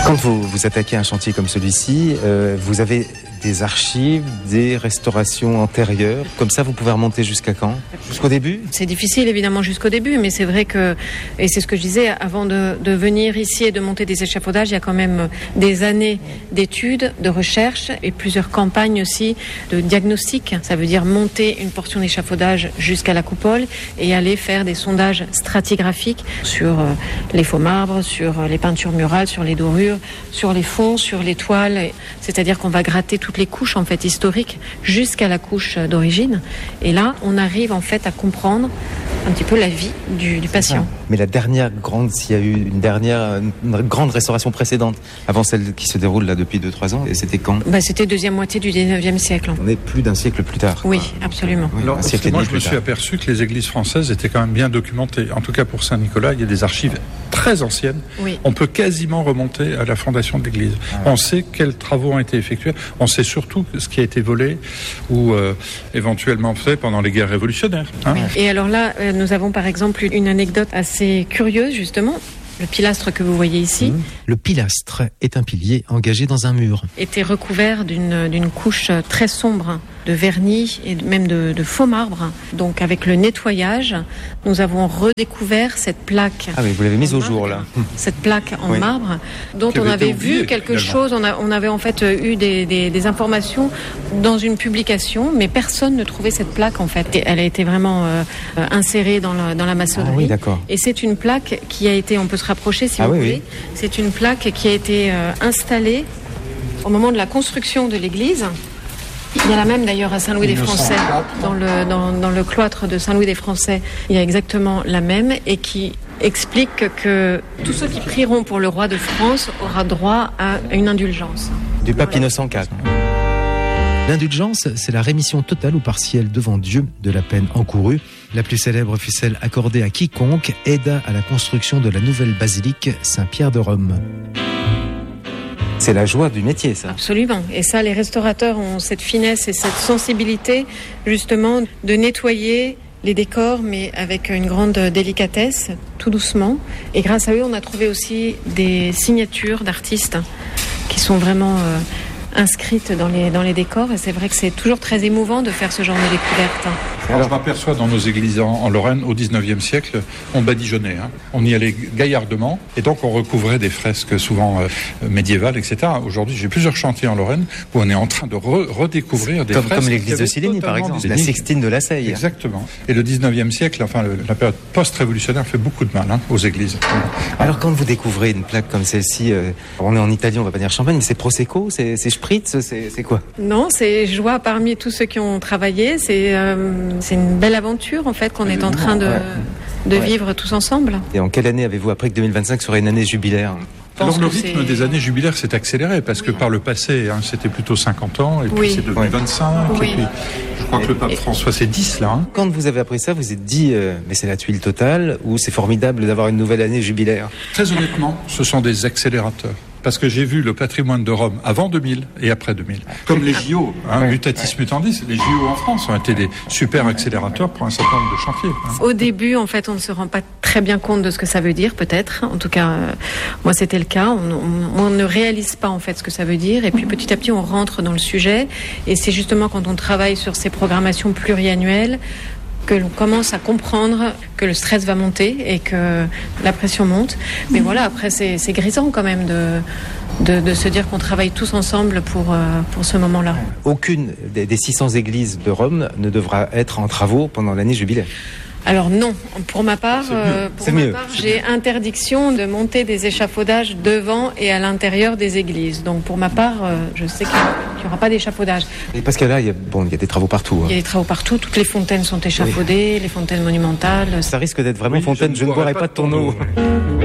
Quand vous attaquez un chantier comme celui-ci, vous avez des archives, des restaurations antérieures. Comme ça, vous pouvez remonter jusqu'à quand ? Jusqu'au début ? C'est difficile, évidemment, jusqu'au début, mais c'est vrai que, et c'est ce que je disais, avant de venir ici et de monter des échafaudages, il y a quand même des années d'études, de recherche et plusieurs campagnes aussi de diagnostic. Ça veut dire monter une portion d'échafaudage jusqu'à la coupole et aller faire des sondages stratigraphiques sur les faux marbres, sur les peintures murales, sur les dorures, sur les fonds, sur les toiles. C'est-à-dire qu'on va gratter toutes les couches en fait historiques jusqu'à la couche d'origine. Et là, on arrive en fait à comprendre un petit peu la vie du patient. Mais la dernière grande, s'il y a eu une grande restauration précédente, avant celle qui se déroule là depuis 2-3 ans, et c'était quand ? C'était deuxième moitié du 19e siècle. On est plus d'un siècle plus tard. Oui, absolument. Oui, alors, moi, je me suis aperçu que les églises françaises étaient quand même bien documentées. En tout cas, pour Saint-Nicolas, il y a des archives très anciennes. Oui. On peut quasiment remonter à la fondation de l'église. On sait quels travaux ont été effectués. On sait surtout ce qui a été volé ou éventuellement fait pendant les guerres révolutionnaires. Oui. Et alors là, nous avons par exemple une anecdote assez curieuse, justement. Le pilastre que vous voyez ici. Le pilastre est un pilier engagé dans un mur. Était recouvert d'une couche très sombre de vernis et même de faux marbre. Donc avec le nettoyage, nous avons redécouvert cette plaque. Ah oui, vous l'avez mise au jour là. Cette plaque en marbre dont on avait vu quelque chose. On avait en fait eu des informations dans une publication, mais personne ne trouvait cette plaque en fait. Et elle a été vraiment insérée dans la maçonnerie. Ah oui, d'accord. Et c'est une plaque qui a été, on peut se rapprocher si vous voulez. Oui. C'est une plaque qui a été installée au moment de la construction de l'église. Il y en a même d'ailleurs à Saint-Louis des Français, dans le cloître de Saint-Louis des Français, il y a exactement la même et qui explique que tous ceux qui prieront pour le roi de France aura droit à une indulgence. Du pape Innocent IV. L'indulgence, c'est la rémission totale ou partielle devant Dieu de la peine encourue. La plus célèbre fut celle accordée à quiconque aida à la construction de la nouvelle basilique Saint-Pierre de Rome. C'est la joie du métier, ça. Absolument. Et ça, les restaurateurs ont cette finesse et cette sensibilité, justement, de nettoyer les décors, mais avec une grande délicatesse, tout doucement. Et grâce à eux, on a trouvé aussi des signatures d'artistes qui sont vraiment inscrites dans les décors. Et c'est vrai que c'est toujours très émouvant de faire ce genre de découverte. Alors, je m'aperçois dans nos églises en Lorraine, au 19e siècle, on badigeonnait. On y allait gaillardement. Et donc, on recouvrait des fresques souvent médiévales, etc. Aujourd'hui, j'ai plusieurs chantiers en Lorraine où on est en train de redécouvrir des fresques. Comme l'église de Silligny, par exemple. La Sixtine de La Seille. Exactement. Et le 19e siècle, enfin, la période post-révolutionnaire fait beaucoup de mal aux églises. Alors, quand vous découvrez une plaque comme celle-ci, on est en Italie, on va pas dire champagne, mais c'est Prosecco, c'est Spritz, c'est quoi ? Non, c'est joie parmi tous ceux qui ont travaillé. C'est une belle aventure, en fait, qu'on est en train de vivre tous ensemble. Et en quelle année avez-vous appris que 2025 serait une année jubilaire ? Alors le rythme des années jubilaires s'est accéléré parce que par le passé, c'était plutôt 50 ans et puis c'est devenu 25 et puis je crois que le pape François c'est 10 là. Quand vous avez appris ça, vous vous êtes dit mais c'est la tuile totale ou c'est formidable d'avoir une nouvelle année jubilaire ? Très honnêtement, ce sont des accélérateurs. Parce que j'ai vu le patrimoine de Rome avant 2000 et après 2000. Comme les JO, mutatis mutandis, les JO en France ont été des super accélérateurs pour un certain nombre de chantiers. Au début, en fait, on ne se rend pas très bien compte de ce que ça veut dire, peut-être. En tout cas, moi, c'était le cas. On ne réalise pas, en fait, ce que ça veut dire. Et puis, petit à petit, on rentre dans le sujet. Et c'est justement quand on travaille sur ces programmations pluriannuelles que l'on commence à comprendre que le stress va monter et que la pression monte. Mais voilà, après, c'est grisant quand même de se dire qu'on travaille tous ensemble pour ce moment-là. Aucune des 600 églises de Rome ne devra être en travaux pendant l'année jubilaire. Alors non, pour ma part, j'ai interdiction de monter des échafaudages devant et à l'intérieur des églises. Donc pour ma part, je sais qu'il n'y aura pas d'échafaudage. Et parce que là, il y a des travaux partout. Il y a des travaux partout, toutes les fontaines sont échafaudées, les fontaines monumentales. Ça risque d'être vraiment fontaine, je ne boirai pas de ton eau.